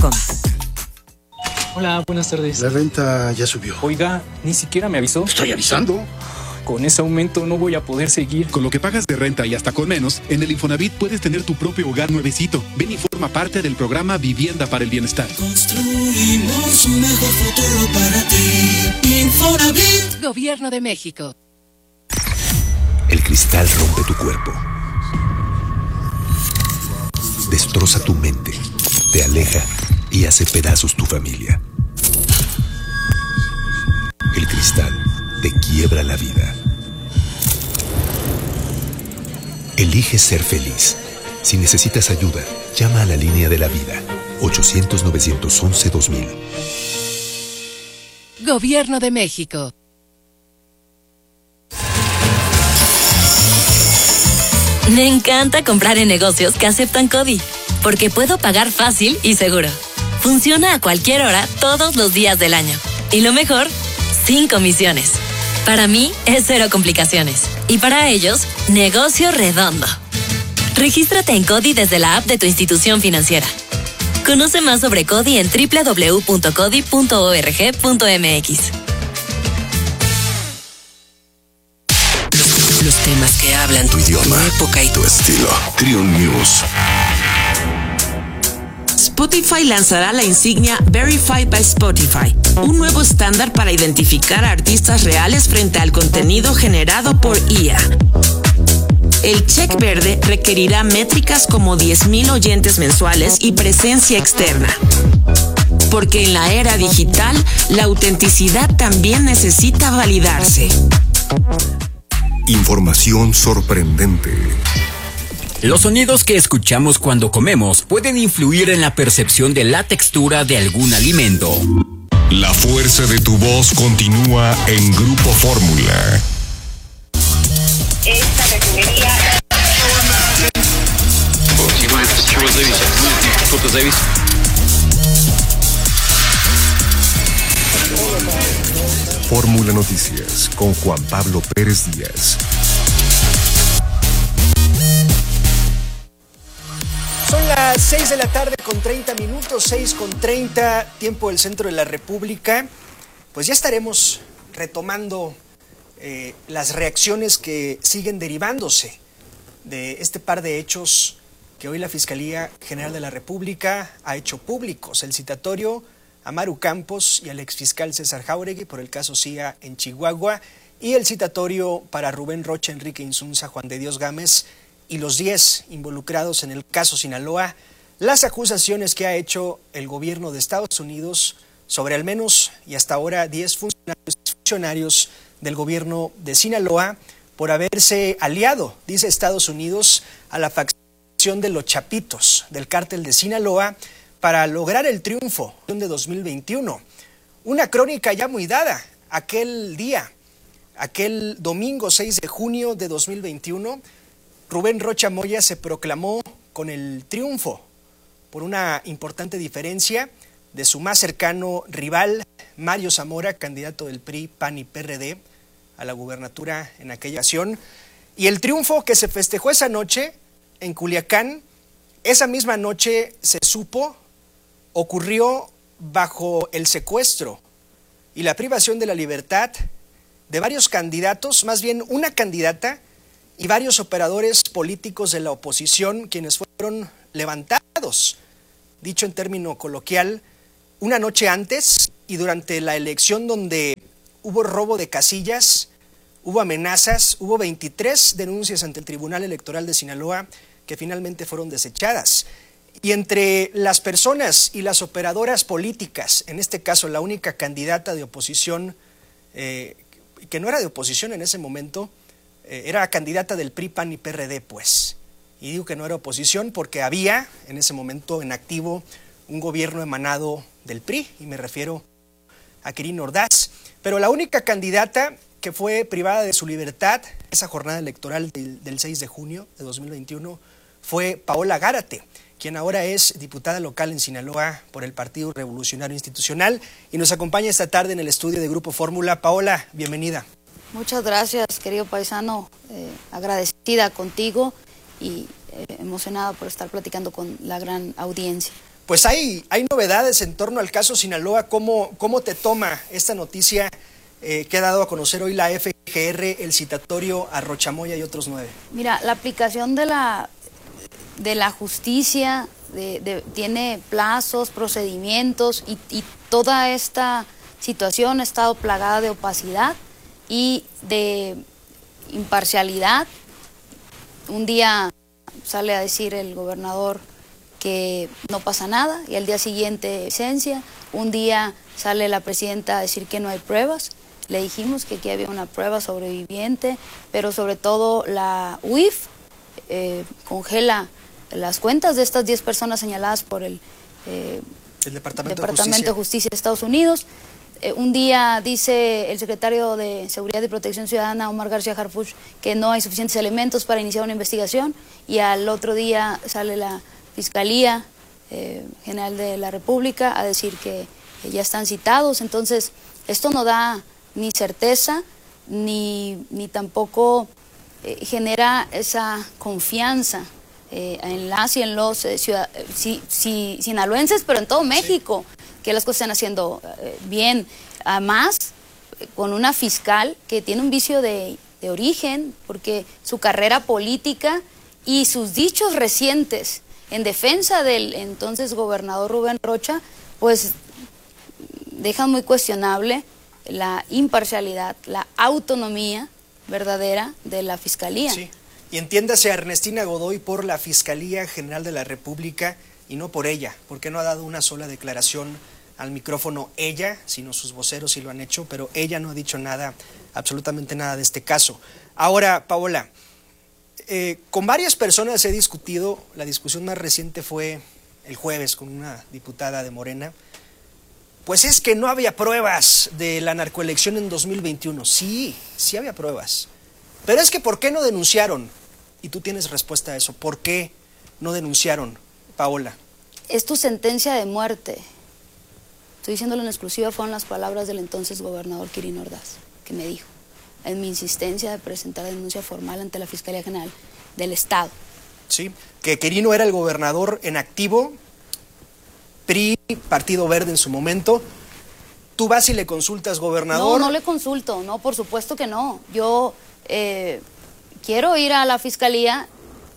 Infonavit.com. Hola, buenas tardes. La renta ya subió. Oiga, ni siquiera me avisó. Estoy avisando. Con ese aumento no voy a poder seguir. Con lo que pagas de renta y hasta con menos, en el Infonavit puedes tener tu propio hogar nuevecito. Ven y forma parte del programa Vivienda para el Bienestar. Construimos un mejor futuro para ti. Infonavit. Gobierno de México. El cristal rompe tu cuerpo. Destroza tu mente. Te aleja y hace pedazos tu familia. El cristal te quiebra la vida. Elige ser feliz. Si necesitas ayuda, llama a la línea de la vida. 800-911-2000. Gobierno de México. Me encanta comprar en negocios que aceptan CODI, porque puedo pagar fácil y seguro. Funciona a cualquier hora, todos los días del año. Y lo mejor, sin comisiones. Para mí, es cero complicaciones. Y para ellos, negocio redondo. Regístrate en CODI desde la app de tu institución financiera. Conoce más sobre CODI en www.codi.org.mx. Los temas que hablan Tu idioma, tu época y tu estilo. Trion News. Spotify lanzará la insignia Verified by Spotify, un nuevo estándar para identificar a artistas reales frente al contenido generado por IA. El check verde requerirá métricas como 10,000 oyentes mensuales y presencia externa. Porque en la era digital, la autenticidad también necesita validarse. Información sorprendente. Los sonidos que escuchamos cuando comemos pueden influir en la percepción de la textura de algún alimento. La fuerza de tu voz continúa en Grupo Fórmula. Esta refinería... Fórmula Noticias con Juan Pablo Pérez Díaz. Son las 6 de la tarde con 30 minutos, 6:30, tiempo del centro de la República. Pues ya estaremos retomando las reacciones que siguen derivándose de este par de hechos que hoy la Fiscalía General de la República ha hecho públicos. El citatorio a Maru Campos y al exfiscal César Jáuregui por el caso CIA en Chihuahua y el citatorio para Rubén Rocha, Enrique Insunza, Juan de Dios Gámez y los 10 involucrados en el caso Sinaloa, las acusaciones que ha hecho el gobierno de Estados Unidos sobre al menos y hasta ahora 10 funcionarios del gobierno de Sinaloa por haberse aliado, dice Estados Unidos, a la facción de los Chapitos del cártel de Sinaloa para lograr el triunfo de 2021. Una crónica ya muy dada aquel día, aquel domingo 6 de junio de 2021, Rubén Rocha Moya se proclamó con el triunfo por una importante diferencia de su más cercano rival, Mario Zamora, candidato del PRI, PAN y PRD a la gubernatura en aquella ocasión. Y el triunfo que se festejó esa noche en Culiacán, esa misma noche se supo, ocurrió bajo el secuestro y la privación de la libertad de varios candidatos, más bien una candidata y varios operadores políticos de la oposición, quienes fueron levantados, dicho en término coloquial, una noche antes y durante la elección donde hubo robo de casillas, hubo amenazas, hubo 23 denuncias ante el Tribunal Electoral de Sinaloa que finalmente fueron desechadas. Y entre las personas y las operadoras políticas, en este caso la única candidata de oposición, que no era de oposición en ese momento, era candidata del PRI, PAN y PRD, pues. Y digo que no era oposición porque había en ese momento en activo un gobierno emanado del PRI, y me refiero a Quirino Ordaz. Pero la única candidata que fue privada de su libertad esa jornada electoral del 6 de junio de 2021 fue Paola Gárate, quien ahora es diputada local en Sinaloa por el Partido Revolucionario Institucional y nos acompaña esta tarde en el estudio de Grupo Fórmula. Paola, bienvenida. Muchas gracias, querido paisano, agradecida contigo y emocionada por estar platicando con la gran audiencia. Pues hay novedades en torno al caso Sinaloa. ¿Cómo te toma esta noticia que ha dado a conocer hoy la FGR, el citatorio a Rochamoya y otros 9? Mira, la aplicación de la justicia tiene plazos, procedimientos y toda esta situación ha estado plagada de opacidad y de imparcialidad. Un día sale a decir el gobernador que no pasa nada y al día siguiente licencia. Un día sale la presidenta a decir que no hay pruebas. Le dijimos que aquí había una prueba sobreviviente, pero sobre todo la UIF congela las cuentas de estas 10 personas señaladas por el Departamento de Justicia de Estados Unidos. Un día dice el secretario de Seguridad y Protección Ciudadana, Omar García Harfuch, que no hay suficientes elementos para iniciar una investigación, y al otro día sale la Fiscalía General de la República a decir que ya están citados. Entonces, esto no da ni certeza, ni tampoco genera esa confianza en las y en los sinaloenses, pero en todo México, que las cosas están haciendo bien. Además, con una fiscal que tiene un vicio de origen, porque su carrera política y sus dichos recientes en defensa del entonces gobernador Rubén Rocha, pues dejan muy cuestionable la imparcialidad, la autonomía verdadera de la Fiscalía. Sí. Y entiéndase a Ernestina Godoy por la Fiscalía General de la República y no por ella, porque no ha dado una sola declaración al micrófono ella, sino sus voceros sí lo han hecho, pero ella no ha dicho nada, absolutamente nada de este caso. Ahora, Paola, con varias personas he discutido, la discusión más reciente fue el jueves con una diputada de Morena. Pues es que no había pruebas de la narcoelección en 2021. Sí había pruebas. Pero es que ¿por qué no denunciaron? Y tú tienes respuesta a eso. ¿Por qué no denunciaron, Paola? Es tu sentencia de muerte. Estoy diciéndolo en exclusiva, fueron las palabras del entonces gobernador Quirino Ordaz, que me dijo, en mi insistencia de presentar denuncia formal ante la Fiscalía General del Estado. Sí, que Quirino era el gobernador en activo, PRI, Partido Verde en su momento. Tú vas y le consultas, gobernador. No le consulto, no, por supuesto que no. Yo quiero ir a la Fiscalía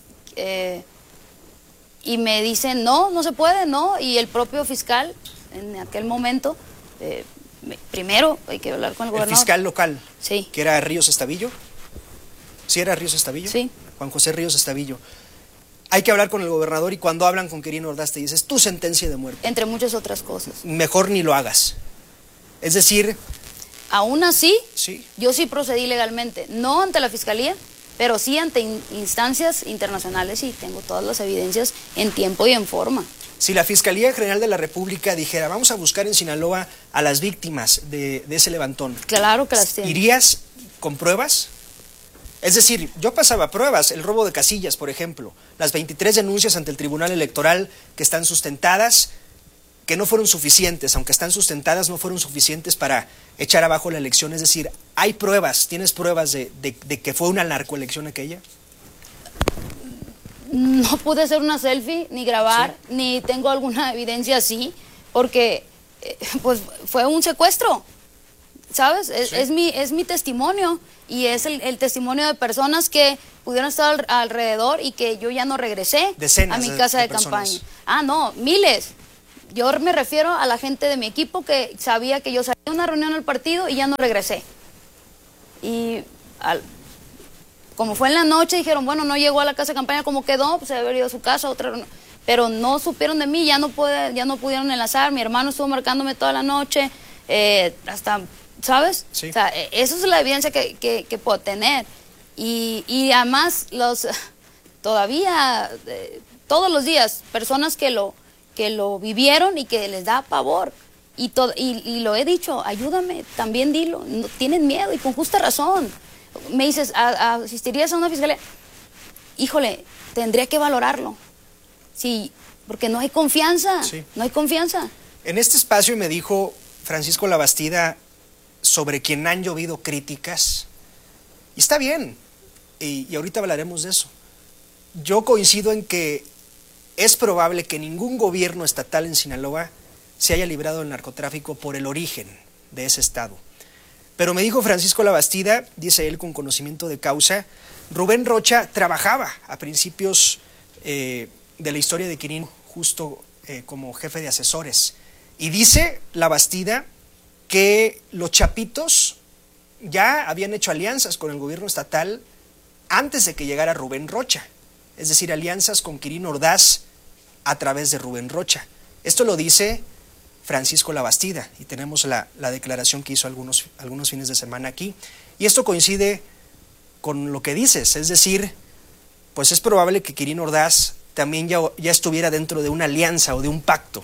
y me dicen, no se puede, no. Y el propio fiscal, en aquel momento, primero hay que hablar con el gobernador. El fiscal local. Sí. ¿Que era Ríos Estavillo? ¿Sí era Ríos Estavillo? Sí. Juan José Ríos Estavillo. Hay que hablar con el gobernador y cuando hablan con Quirino Ordaz te dices, tu sentencia de muerte. Entre muchas otras cosas. Mejor ni lo hagas. Es decir... Aún así, sí, yo sí procedí legalmente, no ante la Fiscalía, pero sí ante instancias internacionales y tengo todas las evidencias en tiempo y en forma. Si la Fiscalía General de la República dijera, vamos a buscar en Sinaloa a las víctimas de ese levantón. Claro que las tiene. ¿Irías con pruebas? Es decir, yo pasaba pruebas, el robo de casillas, por ejemplo, las 23 denuncias ante el Tribunal Electoral que están sustentadas, que no fueron suficientes, aunque están sustentadas, no fueron suficientes para echar abajo la elección. Es decir, ¿hay pruebas? ¿Tienes pruebas de que fue una narcoelección aquella? No pude hacer una selfie, ni grabar, ¿sí? Ni tengo alguna evidencia así, porque pues fue un secuestro, ¿sabes? Sí. Es mi testimonio y es el testimonio de personas que pudieron estar alrededor y que yo ya no regresé Decenas a mi casa de campaña. Ah, no, miles. Yo me refiero a la gente de mi equipo que sabía que yo salí a una reunión al partido y ya no regresé. Y como fue en la noche, dijeron, bueno, no llegó a la casa de campaña, ¿cómo quedó? Pues se debe haber ido a su casa, otra reunión. Pero no supieron de mí, ya no pudieron enlazar. Mi hermano estuvo marcándome toda la noche, hasta, ¿sabes? Sí. O sea, eso es la evidencia que puedo tener. Y además, todavía, todos los días, personas que lo vivieron y que les da pavor. Y lo he dicho, ayúdame, también dilo, no, tienen miedo y con justa razón. Me dices, ¿asistirías a una fiscalía? Híjole, tendría que valorarlo. Sí, porque no hay confianza, sí. No hay confianza. En este espacio me dijo Francisco Labastida, sobre quien han llovido críticas, y está bien, y ahorita hablaremos de eso. Yo coincido en que es probable que ningún gobierno estatal en Sinaloa se haya librado del narcotráfico por el origen de ese estado. Pero me dijo Francisco Labastida, dice él con conocimiento de causa, Rubén Rocha trabajaba a principios de la historia de Quirino justo como jefe de asesores. Y dice Labastida que los chapitos ya habían hecho alianzas con el gobierno estatal antes de que llegara Rubén Rocha, es decir, alianzas con Quirino Ordaz a través de Rubén Rocha. Esto lo dice Francisco Labastida y tenemos la declaración que hizo algunos fines de semana aquí. Y esto coincide con lo que dices, es decir, pues es probable que Quirino Ordaz también ya estuviera dentro de una alianza o de un pacto.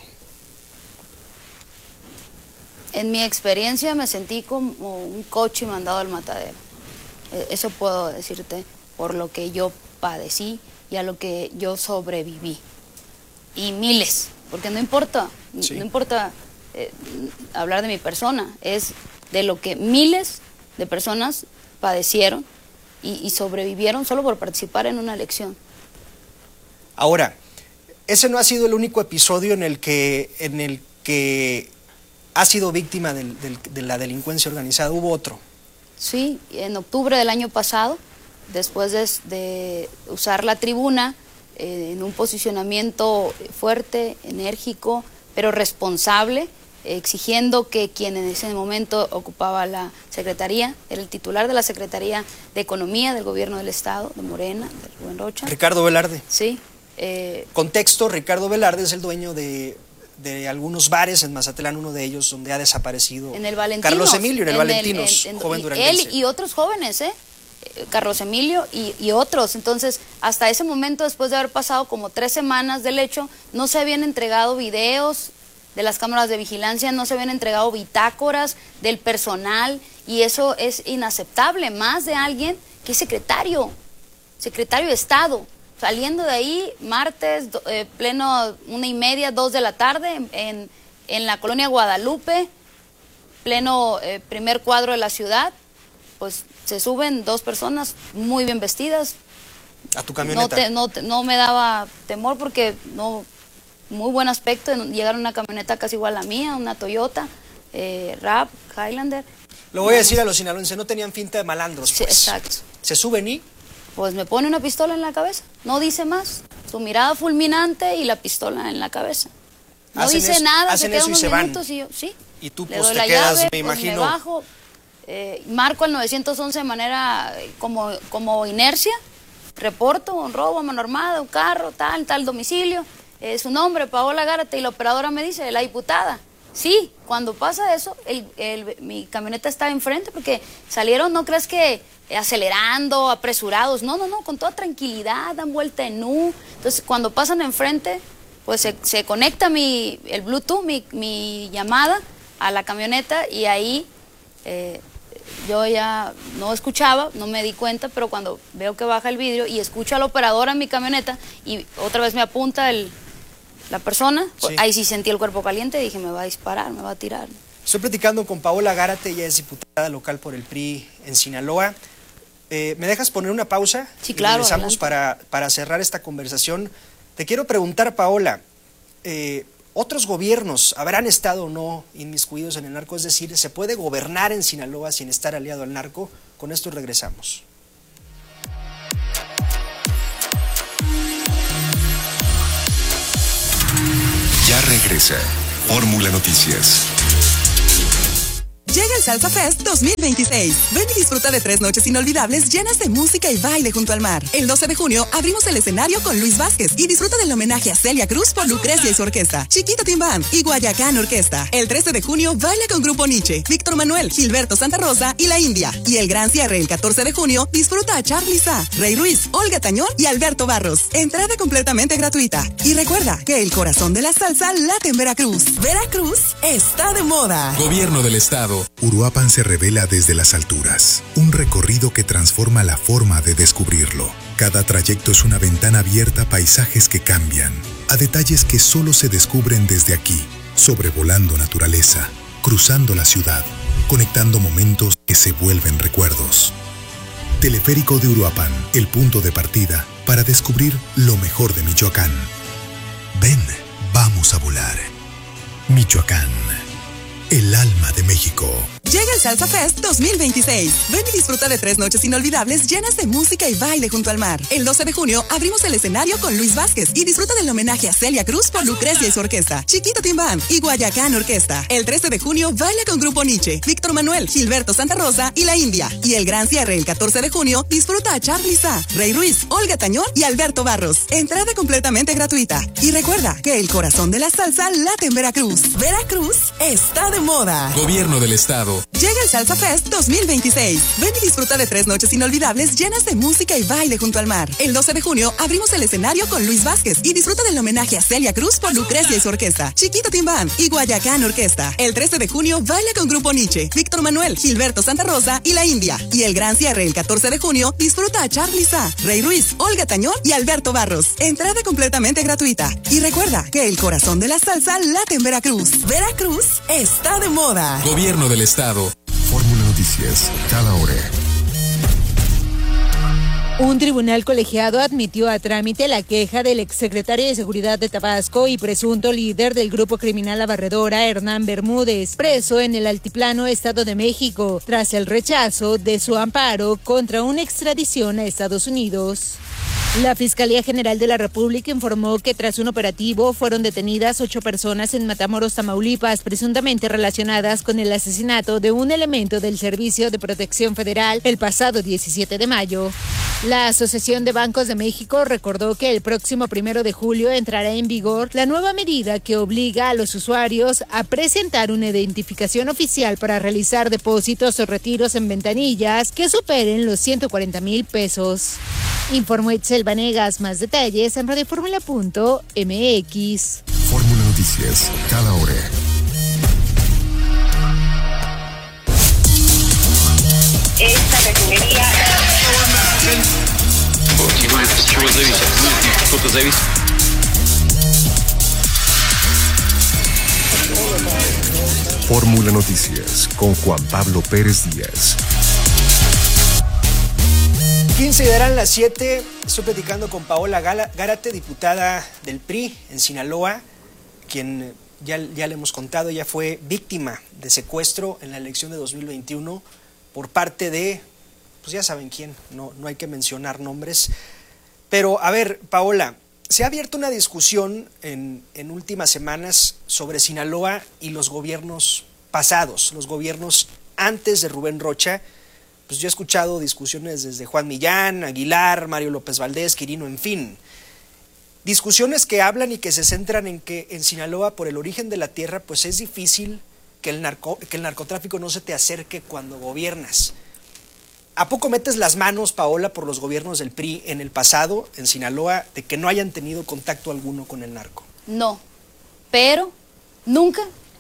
En mi experiencia me sentí como un coche mandado al matadero. Eso puedo decirte por lo que yo padecí y a lo que yo sobreviví. Y miles, porque no importa, sí. No importa hablar de mi persona, es de lo que miles de personas padecieron y sobrevivieron solo por participar en una elección. Ahora, ese no ha sido el único episodio en el que ha sido víctima de la delincuencia organizada. Hubo otro. Sí, en octubre del año pasado, después de usar la tribuna en un posicionamiento fuerte, enérgico, pero responsable, exigiendo que quien en ese momento ocupaba la secretaría, era el titular de la Secretaría de Economía del Gobierno del Estado, de Morena, de Rubén Rocha. Ricardo Velarde. Sí. Contexto, Ricardo Velarde es el dueño de algunos bares en Mazatlán, uno de ellos donde ha desaparecido en el Valentinos, Carlos Emilio, en el Valentinos, joven duranguense. Él y otros jóvenes, Carlos Emilio y otros. Entonces, hasta ese momento, después de haber pasado como 3 semanas del hecho, no se habían entregado videos de las cámaras de vigilancia, no se habían entregado bitácoras del personal, y eso es inaceptable, más de alguien que es secretario de Estado. Saliendo de ahí, martes, pleno 1:30, 2 de la tarde, en la colonia Guadalupe, pleno primer cuadro de la ciudad, pues se suben 2 personas muy bien vestidas. ¿A tu camioneta? No me daba temor porque muy buen aspecto. Llegaron una camioneta casi igual a la mía, una Toyota, Rap, Highlander. Lo voy a decir a los sinaloenses, no tenían finta de malandros, pues. Sí, exacto. Se suben y... pues me pone una pistola en la cabeza, no dice más, su mirada fulminante y la pistola en la cabeza. No dice nada, se quedan unos minutos y yo, sí. Y tú le pues doy te la quedas, llave, me imagino. Pues me bajo, marco al 911 de manera como inercia, reporto un robo a mano armada, un carro, tal domicilio, su nombre, Paola Gárate, y la operadora me dice, la diputada. Sí, cuando pasa eso, mi camioneta está enfrente porque salieron, no crees que acelerando, apresurados, no, con toda tranquilidad, dan vuelta en U. Entonces, cuando pasan enfrente, pues se conecta el Bluetooth, mi llamada a la camioneta, y ahí yo ya no escuchaba, no me di cuenta, pero cuando veo que baja el vidrio y escucho a la operadora en mi camioneta y otra vez me apunta la persona, pues, sí. Ahí sí sentí el cuerpo caliente y dije, me va a disparar, me va a tirar. Estoy platicando con Paola Gárate, ella es diputada local por el PRI en Sinaloa. ¿Me dejas poner una pausa? Sí, claro. Y regresamos para cerrar esta conversación. Te quiero preguntar, Paola, ¿otros gobiernos habrán estado o no inmiscuidos en el narco? Es decir, ¿se puede gobernar en Sinaloa sin estar aliado al narco? Con esto regresamos. Ya regresa Fórmula Noticias. Llega el Salsa Fest 2026. Ven y disfruta de 3 noches inolvidables llenas de música y baile junto al mar. El 12 de junio abrimos el escenario con Luis Vázquez y disfruta del homenaje a Celia Cruz por Lucrecia y su orquesta, Chiquita Team Band y Guayacán Orquesta. El 13 de junio baila con Grupo Nietzsche, Víctor Manuel, Gilberto Santa Rosa y La India. Y el gran cierre el 14 de junio disfruta a Charly Sá, Rey Ruiz, Olga Tañón y Alberto Barros. Entrada completamente gratuita. Y recuerda que el corazón de la salsa late en Veracruz. Veracruz está de moda. Gobierno del Estado. Uruapan se revela desde las alturas, un recorrido que transforma la forma de descubrirlo. Cada trayecto es una ventana abierta a paisajes que cambian, a detalles que solo se descubren desde aquí, sobrevolando naturaleza, cruzando la ciudad, conectando momentos que se vuelven recuerdos. Teleférico de Uruapan, el punto de partida para descubrir lo mejor de Michoacán. Ven, vamos a volar. Michoacán, el alma de México. Llega el Salsa Fest 2026. Ven y disfruta de 3 noches inolvidables llenas de música y baile junto al mar. El 12 de junio abrimos el escenario con Luis Vázquez y disfruta del homenaje a Celia Cruz por Lucrecia y su orquesta, Chiquita Tim Band y Guayacán Orquesta. El 13 de junio baila con Grupo Nietzsche, Víctor Manuel, Gilberto Santa Rosa y La India. Y el gran cierre el 14 de junio disfruta a Charly Sa, Rey Ruiz, Olga Tañón y Alberto Barros. Entrada completamente gratuita. Y recuerda que el corazón de la salsa late en Veracruz. Veracruz está de moda. Gobierno del Estado. Llega el Salsa Fest 2026. Ven y disfruta de 3 noches inolvidables llenas de música y baile junto al mar. El 12 de junio abrimos el escenario con Luis Vázquez y disfruta del homenaje a Celia Cruz por Lucrecia y su orquesta, Chiquita Tim Band y Guayacán Orquesta. El 13 de junio baila con Grupo Nietzsche, Víctor Manuel, Gilberto Santa Rosa y La India. Y el gran cierre el 14 de junio disfruta a Charly Sa, Rey Ruiz, Olga Tañón y Alberto Barros. Entrada completamente gratuita. Y recuerda que el corazón de la salsa late en Veracruz. Veracruz está de moda. Gobierno del Estado. Fórmula Noticias, cada hora. Un tribunal colegiado admitió a trámite la queja del exsecretario de Seguridad de Tabasco y presunto líder del grupo criminal La Barredora, Hernán Bermúdez, preso en el Altiplano, Estado de México, tras el rechazo de su amparo contra una extradición a Estados Unidos. La Fiscalía General de la República informó que tras un operativo fueron detenidas 8 personas en Matamoros, Tamaulipas, presuntamente relacionadas con el asesinato de un elemento del Servicio de Protección Federal el pasado 17 de mayo. La Asociación de Bancos de México recordó que el próximo 1 de julio entrará en vigor la nueva medida que obliga a los usuarios a presentar una identificación oficial para realizar depósitos o retiros en ventanillas que superen los 140,000 pesos. Informó Itzel Vanegas. Más detalles en radioformula.mx. Fórmula Noticias, cada hora. Esta refinería. Fórmula Noticias con Juan Pablo Pérez Díaz. 15 darán las 7. Estoy platicando con Paola Gárate, diputada del PRI en Sinaloa, quien ya le hemos contado, ella fue víctima de secuestro en la elección de 2021 por parte de, pues ya saben quién, no hay que mencionar nombres. Pero a ver, Paola, se ha abierto una discusión en últimas semanas sobre Sinaloa y los gobiernos pasados, los gobiernos antes de Rubén Rocha. Pues yo he escuchado discusiones desde Juan Millán, Aguilar, Mario López Valdés, Quirino, en fin. Discusiones que hablan y que se centran en que en Sinaloa, por el origen de la tierra, pues es difícil que el narcotráfico no se te acerque cuando gobiernas. ¿A poco metes las manos, Paola, por los gobiernos del PRI en el pasado, en Sinaloa, de que no hayan tenido contacto alguno con el narco? No, pero nunca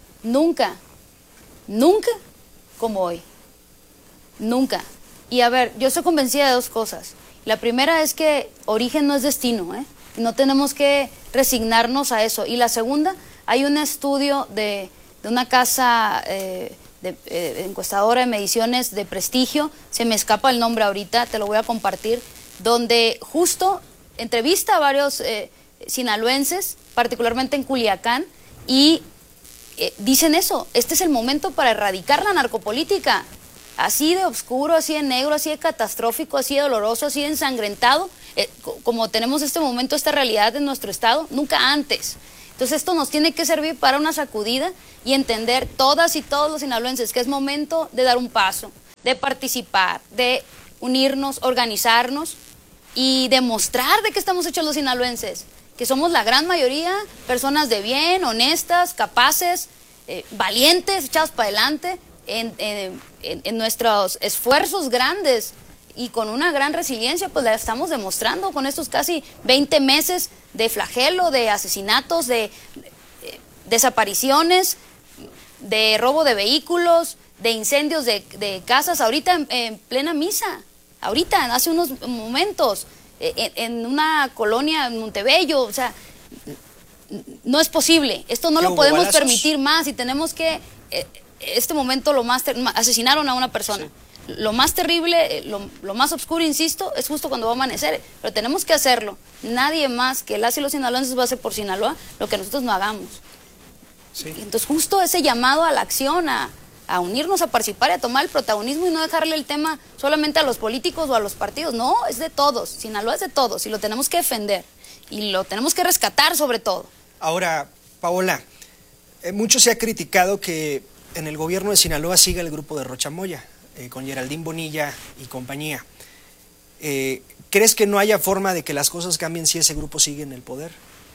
como hoy. Nunca. Y a ver, yo estoy convencida de 2 cosas. La primera es que origen no es destino, ¿eh? No tenemos que resignarnos a eso. Y la segunda, hay un estudio de una casa encuestadora de mediciones de prestigio, se me escapa el nombre ahorita, te lo voy a compartir, donde justo entrevista a varios sinaloenses, particularmente en Culiacán, y dicen eso, este es el momento para erradicar la narcopolítica. Así de oscuro, así de negro, así de catastrófico, así de doloroso, así de ensangrentado, como tenemos este momento, esta realidad en nuestro estado, nunca antes. Entonces esto nos tiene que servir para una sacudida y entender todas y todos los sinaloenses que es momento de dar un paso, de participar, de unirnos, organizarnos y demostrar de qué estamos hechos los sinaloenses, que somos la gran mayoría personas de bien, honestas, capaces, valientes, echados para adelante, en nuestros esfuerzos grandes y con una gran resiliencia, pues la estamos demostrando con estos casi 20 meses de flagelo, de asesinatos, de desapariciones, de robo de vehículos, de incendios de casas, ahorita en plena misa, ahorita, hace unos momentos, en una colonia en Montebello, o sea, no es posible, esto no lo podemos permitir más y tenemos que... este momento asesinaron a una persona. Sí. lo más terrible, lo más oscuro, insisto, es justo cuando va a amanecer, pero tenemos que hacerlo. Nadie más que las y los sinaloenses va a hacer por Sinaloa lo que nosotros no hagamos. Sí. Entonces justo ese llamado a la acción, a unirnos, a participar y a tomar el protagonismo y no dejarle el tema solamente a los políticos o a los partidos. No, es de todos. Sinaloa es de todos y lo tenemos que defender y lo tenemos que rescatar sobre todo. Ahora, Paola, mucho se ha criticado que en el gobierno de Sinaloa siga el grupo de Rocha Moya, con Geraldine Bonilla y compañía. ¿Crees que no haya forma de que las cosas cambien si ese grupo sigue en el poder?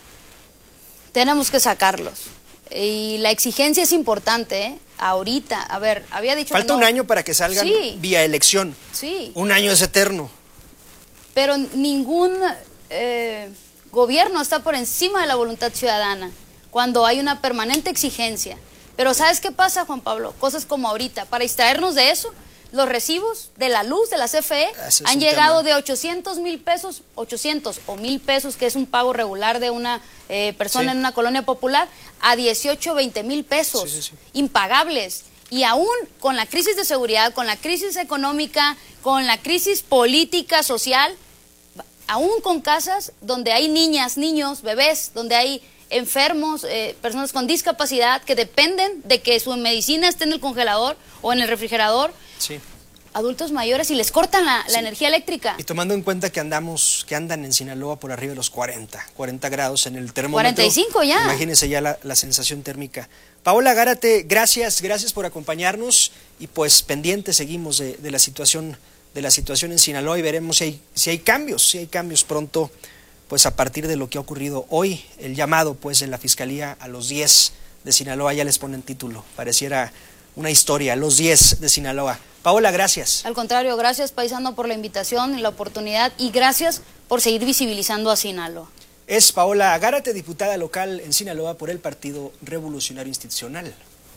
Tenemos que sacarlos. Y la exigencia es importante, ¿eh? Ahorita, a ver, había dicho Falta que no. un año para que salgan vía elección. Sí. Un año es eterno. Pero ningún gobierno está por encima de la voluntad ciudadana cuando hay una permanente exigencia. Pero ¿sabes qué pasa, Juan Pablo? Cosas como ahorita, para distraernos de eso, los recibos de la luz de la CFE han llegado de 800,000 pesos, 800 o 1,000 pesos, que es un pago regular de una persona en una colonia popular, a 18, 20,000 pesos, impagables. Y aún con la crisis de seguridad, con la crisis económica, con la crisis política, social, aún con casas donde hay niñas, niños, bebés, donde hay enfermos, personas con discapacidad que dependen de que su medicina esté en el congelador o en el refrigerador, adultos mayores, y les cortan la energía eléctrica. Y tomando en cuenta que andan en Sinaloa por arriba de los 40 grados en el termómetro. 45 ya. Imagínense ya la sensación térmica. Paola Gárate, gracias por acompañarnos y pues pendientes seguimos de la situación en Sinaloa y veremos si hay cambios pronto, pues a partir de lo que ha ocurrido hoy, el llamado pues de la Fiscalía a los 10 de Sinaloa, ya les ponen título, pareciera una historia, los 10 de Sinaloa. Paola, gracias. Al contrario, gracias, paisano, por la invitación y la oportunidad, y gracias por seguir visibilizando a Sinaloa. Es Paola Gárate, diputada local en Sinaloa por el Partido Revolucionario Institucional.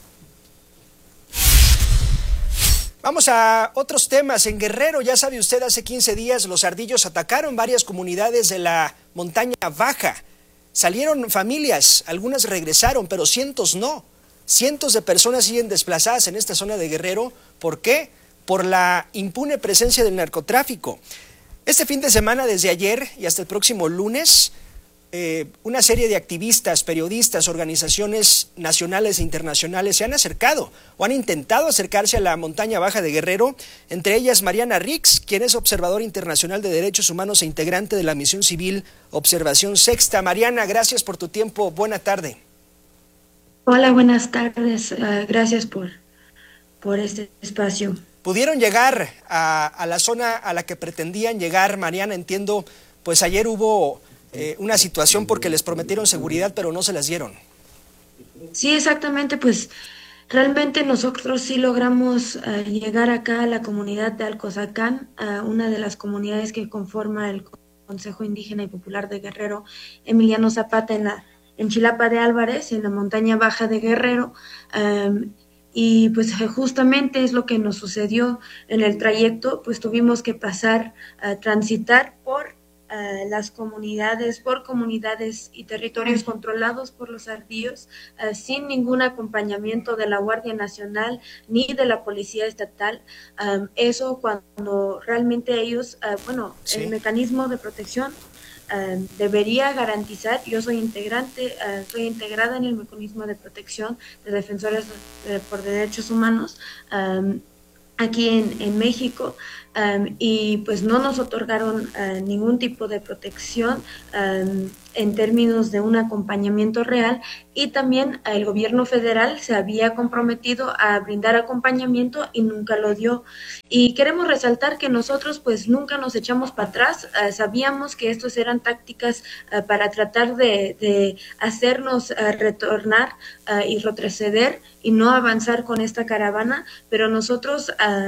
Vamos a otros temas. En Guerrero, ya sabe usted, hace 15 días los ardillos atacaron varias comunidades de la montaña baja. Salieron familias, algunas regresaron, pero cientos no. Cientos de personas siguen desplazadas en esta zona de Guerrero. ¿Por qué? Por la impune presencia del narcotráfico. Este fin de semana, desde ayer y hasta el próximo lunes, una serie de activistas, periodistas, organizaciones nacionales e internacionales se han acercado o han intentado acercarse a la montaña baja de Guerrero, entre ellas Mariana Rix, quien es observadora internacional de derechos humanos e integrante de la misión civil Observación Sexta. Mariana, gracias por tu tiempo, buena tarde. Hola, buenas tardes, gracias por este espacio. ¿Pudieron llegar a la zona a la que pretendían llegar, Mariana? Entiendo, pues ayer hubo una situación porque les prometieron seguridad, pero no se las dieron. Sí, exactamente, pues realmente nosotros sí logramos llegar acá a la comunidad de Alcozacán, una de las comunidades que conforma el Consejo Indígena y Popular de Guerrero, Emiliano Zapata, en Chilapa de Álvarez, en la montaña baja de Guerrero, y pues justamente es lo que nos sucedió en el trayecto, pues tuvimos que transitar por las comunidades, y territorios controlados por los ardillos, sin ningún acompañamiento de la Guardia Nacional ni de la Policía Estatal. Eso cuando realmente ellos, el mecanismo de protección debería garantizar. Yo soy integrada en el mecanismo de protección de defensores por derechos humanos aquí en México, y pues no nos otorgaron ningún tipo de protección en términos de un acompañamiento real, y también el gobierno federal se había comprometido a brindar acompañamiento y nunca lo dio. Y queremos resaltar que nosotros pues nunca nos echamos para atrás, sabíamos que estos eran tácticas para tratar de hacernos retornar y retroceder y no avanzar con esta caravana, pero nosotros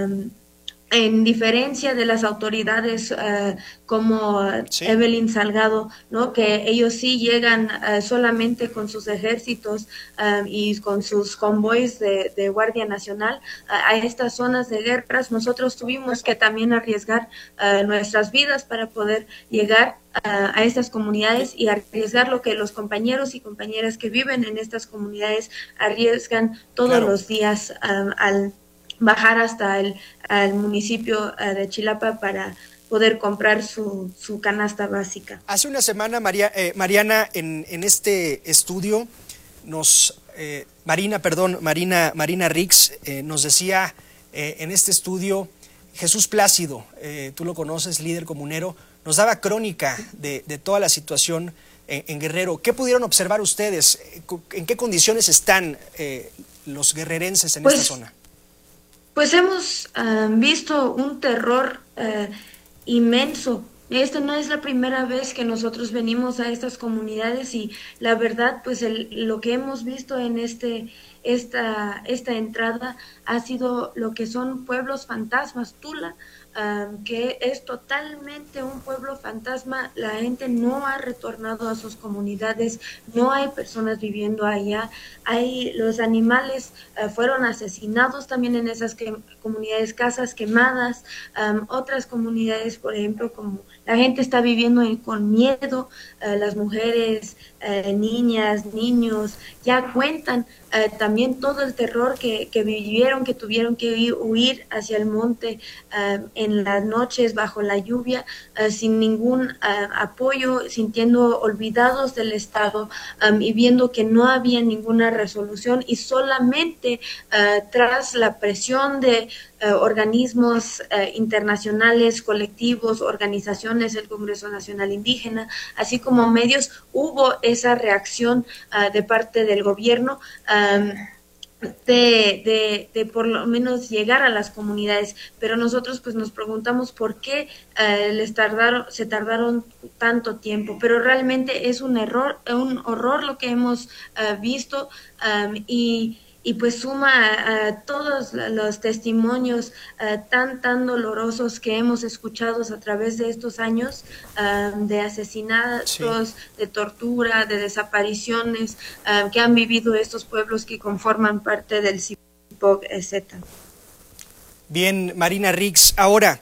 en diferencia de las autoridades como Evelyn Salgado, ¿no? Que ellos sí llegan solamente con sus ejércitos y con sus convoys de Guardia Nacional a estas zonas de guerras. Nosotros tuvimos que también arriesgar nuestras vidas para poder llegar a estas comunidades y arriesgar lo que los compañeros y compañeras que viven en estas comunidades arriesgan todos los días bajar hasta al municipio de Chilapa para poder comprar su canasta básica. Hace una semana, Mariana, en este estudio, Marina Rix nos decía en este estudio, Jesús Plácido, tú lo conoces, líder comunero, nos daba crónica de toda la situación en Guerrero. ¿Qué pudieron observar ustedes? ¿En qué condiciones están los guerrerenses en esta zona? Pues hemos visto un terror inmenso. Esta no es la primera vez que nosotros venimos a estas comunidades y la verdad, pues lo que hemos visto en esta entrada ha sido lo que son pueblos fantasmas. Tula, que es totalmente un pueblo fantasma, la gente no ha retornado a sus comunidades, no hay personas viviendo allá, los animales fueron asesinados también en esas comunidades, casas quemadas, otras comunidades, por ejemplo, como la gente está viviendo con miedo, las mujeres, niñas, niños, ya cuentan también todo el terror que vivieron, que tuvieron que huir hacia el monte en las noches bajo la lluvia, sin ningún apoyo, sintiendo olvidados del Estado y viendo que no había ninguna resolución y solamente tras la presión de organismos internacionales, colectivos, organizaciones, el Congreso Nacional Indígena, así como medios, hubo esa reacción de parte del gobierno de por lo menos llegar a las comunidades, pero nosotros pues nos preguntamos por qué se tardaron tanto tiempo, pero realmente es un horror lo que hemos visto y pues suma a todos los testimonios tan dolorosos que hemos escuchado a través de estos años de asesinatos, sí, de tortura, de desapariciones que han vivido estos pueblos que conforman parte del CIPOG, etc. Bien, Marina Rix, ahora,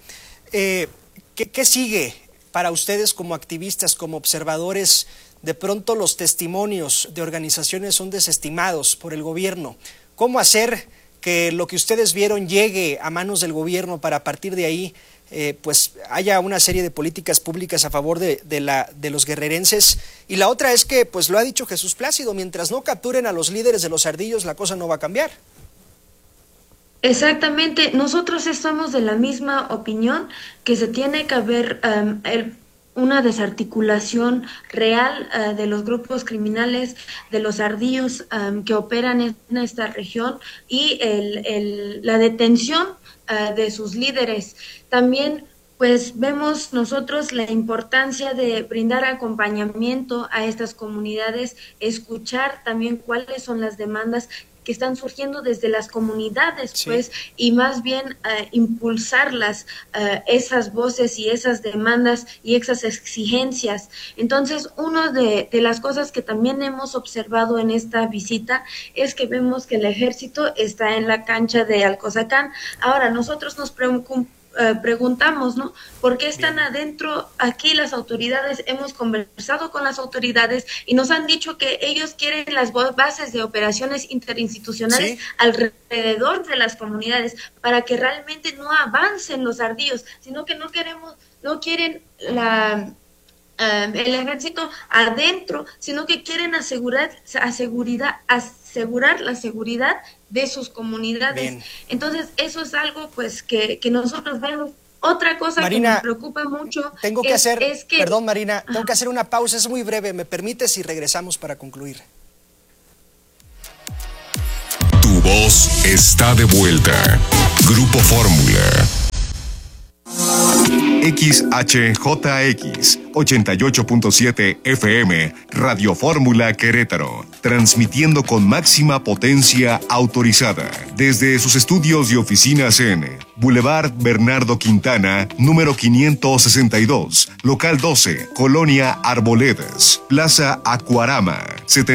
¿qué sigue para ustedes como activistas, como observadores? De pronto los testimonios de organizaciones son desestimados por el gobierno. ¿Cómo hacer que lo que ustedes vieron llegue a manos del gobierno para a partir de ahí pues haya una serie de políticas públicas a favor de los guerrerenses? Y la otra es que, pues lo ha dicho Jesús Plácido, mientras no capturen a los líderes de los ardillos, la cosa no va a cambiar. Exactamente, nosotros estamos de la misma opinión, que se tiene que haber una desarticulación real de los grupos criminales, de los ardillos que operan en esta región y la detención de sus líderes. También pues vemos nosotros la importancia de brindar acompañamiento a estas comunidades, escuchar también cuáles son las demandas que están surgiendo desde las comunidades, sí, pues, y más bien impulsarlas, esas voces y esas demandas y esas exigencias. Entonces, una de las cosas que también hemos observado en esta visita es que vemos que el ejército está en la cancha de Alcozacán. Ahora, nosotros nos preguntamos, ¿no? ¿Por qué están adentro aquí las autoridades? Hemos conversado con las autoridades y nos han dicho que ellos quieren las bases de operaciones interinstitucionales, ¿sí?, alrededor de las comunidades para que realmente no avancen los ardillos, sino que no quieren el ejército adentro, sino que quieren asegurar la seguridad de sus comunidades. Bien. Entonces, eso es algo pues que nosotros vemos. Otra cosa, Marina, que nos preocupa mucho Perdón, Marina, tengo que hacer una pausa, es muy breve, ¿me permites? Y regresamos para concluir. Tu voz está de vuelta. Grupo Fórmula. XHJX 88.7 FM, Radio Fórmula Querétaro, transmitiendo con máxima potencia autorizada desde sus estudios y oficinas en Boulevard Bernardo Quintana, número 562, local 12, Colonia Arboledas, Plaza Acuarama,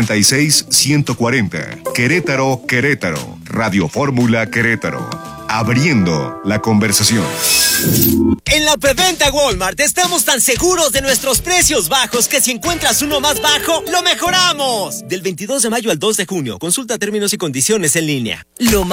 76140, Querétaro, Radio Fórmula Querétaro, abriendo la conversación. En la preventa Walmart estamos tan seguros de nuestros precios bajos que si encuentras uno más bajo, lo mejoramos. Del 22 de mayo al 2 de junio, consulta términos y condiciones en línea.